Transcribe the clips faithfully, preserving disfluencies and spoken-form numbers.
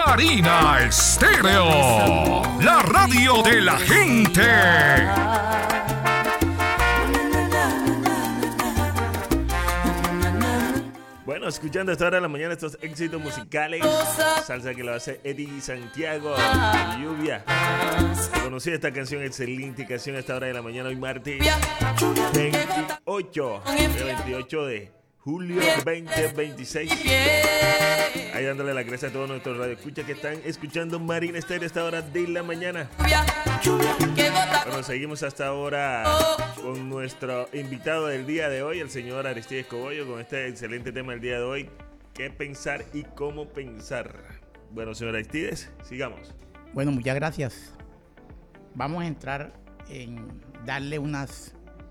Marina Estéreo, la radio de la gente. Bueno, escuchando esta hora de la mañana estos éxitos musicales, salsa que lo hace Eddie Santiago, Lluvia. Conocí esta canción, excelente canción a esta hora de la mañana, hoy martes veintiocho, veintiocho de julio veinte veintiséis. Ahí dándole las gracias a todos nuestros radioescuchas que están escuchando Marina Estéreo a esta hora de la mañana. Bueno, seguimos hasta ahora con nuestro invitado del día de hoy, el señor Aristides Cogollo, con este excelente tema del día de hoy, qué pensar y cómo pensar. Bueno, señor Aristides, sigamos. Bueno, muchas gracias. Vamos a entrar en darle unas,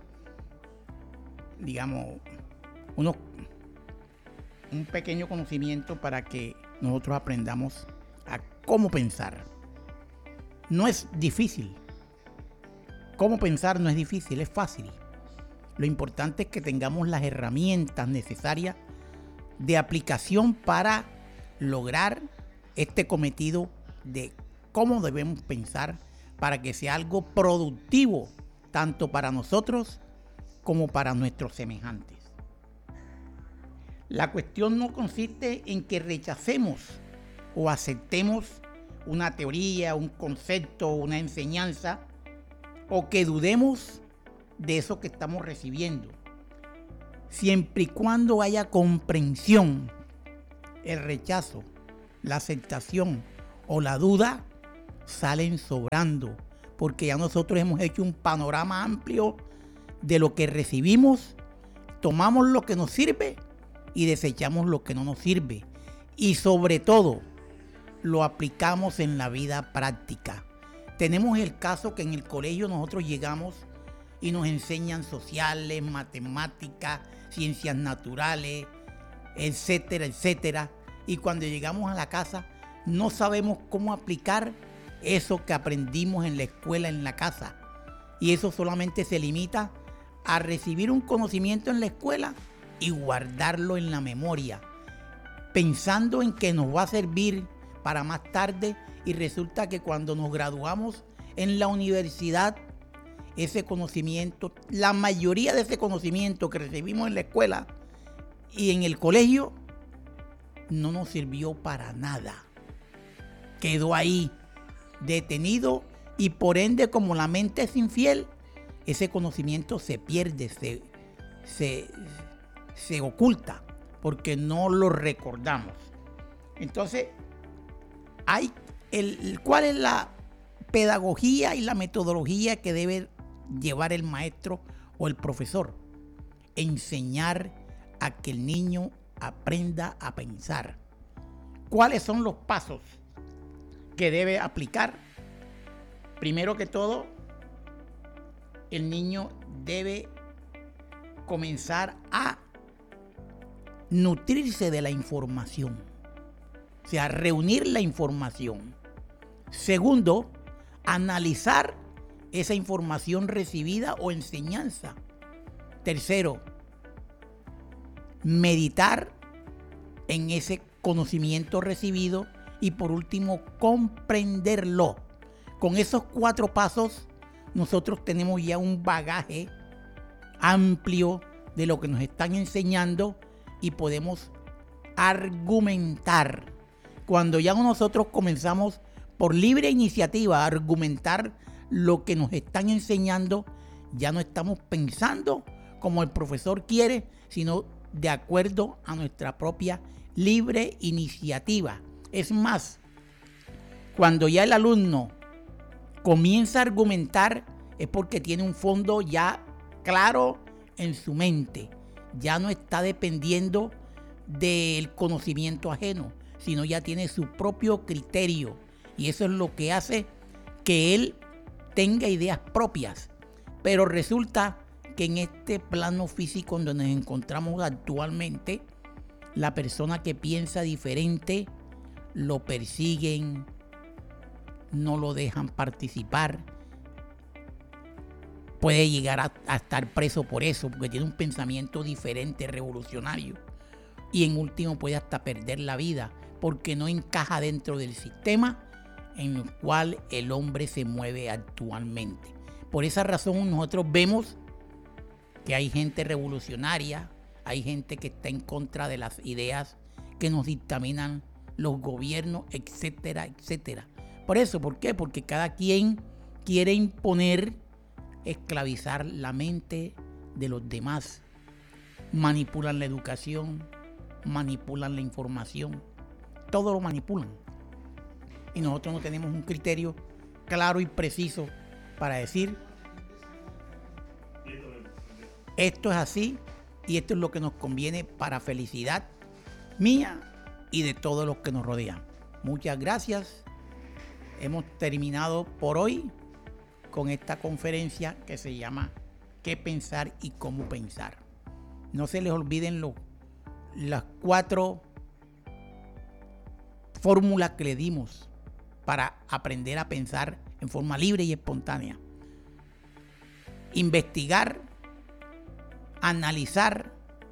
digamos, unos, un pequeño conocimiento para que nosotros aprendamos a cómo pensar. No es difícil. Cómo pensar no es difícil, es fácil. Lo importante es que tengamos las herramientas necesarias de aplicación para lograr este cometido de cómo debemos pensar para que sea algo productivo tanto para nosotros como para nuestros semejantes. La cuestión no consiste en que rechacemos o aceptemos una teoría, un concepto, una enseñanza, o que dudemos de eso que estamos recibiendo. Siempre y cuando haya comprensión, el rechazo, la aceptación o la duda salen sobrando, porque ya nosotros hemos hecho un panorama amplio de lo que recibimos, tomamos lo que nos sirve y desechamos lo que no nos sirve. Y sobre todo, lo aplicamos en la vida práctica. Tenemos el caso que en el colegio nosotros llegamos y nos enseñan sociales, matemáticas, ciencias naturales, etcétera, etcétera. Y cuando llegamos a la casa no sabemos cómo aplicar eso que aprendimos en la escuela, en la casa. Y eso solamente se limita a recibir un conocimiento en la escuela y guardarlo en la memoria, pensando en que nos va a servir para más tarde, y resulta que cuando nos graduamos en la universidad, ese conocimiento, la mayoría de ese conocimiento que recibimos en la escuela y en el colegio, no nos sirvió para nada. Quedó ahí, detenido, y por ende, como la mente es infiel, ese conocimiento se pierde, se, se, se oculta, porque no lo recordamos. Entonces, hay el, ¿cuál es la pedagogía y la metodología que debe llevar el maestro o el profesor? Enseñar a que el niño aprenda a pensar. ¿Cuáles son los pasos que debe aplicar? Primero que todo, el niño debe comenzar a nutrirse de la información, o sea, reunir la información. Segundo, analizar esa información recibida o enseñanza. Tercero, meditar en ese conocimiento recibido. Y por último, comprenderlo. Con esos cuatro pasos, nosotros tenemos ya un bagaje amplio de lo que nos están enseñando y podemos argumentar. Cuando ya nosotros comenzamos por libre iniciativa a argumentar lo que nos están enseñando, ya no estamos pensando como el profesor quiere, sino de acuerdo a nuestra propia libre iniciativa. Es más, cuando ya el alumno comienza a argumentar, es porque tiene un fondo ya claro en su mente. Ya no está dependiendo del conocimiento ajeno, sino ya tiene su propio criterio. Y eso es lo que hace que él tenga ideas propias. Pero resulta que en este plano físico donde nos encontramos actualmente, la persona que piensa diferente lo persiguen, no lo dejan participar, puede llegar a, a estar preso por eso, porque tiene un pensamiento diferente, revolucionario, y en último puede hasta perder la vida, porque no encaja dentro del sistema en el cual el hombre se mueve actualmente. Por esa razón nosotros vemos que hay gente revolucionaria, hay gente que está en contra de las ideas que nos dictaminan los gobiernos, etcétera, etcétera. Por eso, ¿por qué? Porque cada quien quiere imponer, esclavizar la mente de los demás. Manipulan la educación, manipulan la información, todo lo manipulan. Y nosotros no tenemos un criterio claro y preciso para decir esto es así y esto es lo que nos conviene para felicidad mía y de todos los que nos rodean. Muchas gracias. Hemos terminado por hoy con esta conferencia que se llama ¿Qué pensar y cómo pensar? No se les olviden lo, las cuatro fórmulas que le dimos para aprender a pensar en forma libre y espontánea. Investigar, analizar,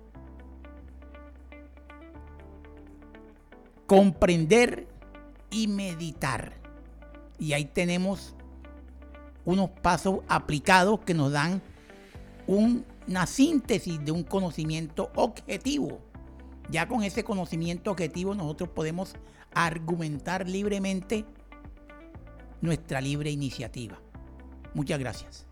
comprender y meditar. Y ahí tenemos unos pasos aplicados que nos dan un, una síntesis de un conocimiento objetivo. Ya con ese conocimiento objetivo nosotros podemos argumentar libremente nuestra libre iniciativa. Muchas gracias.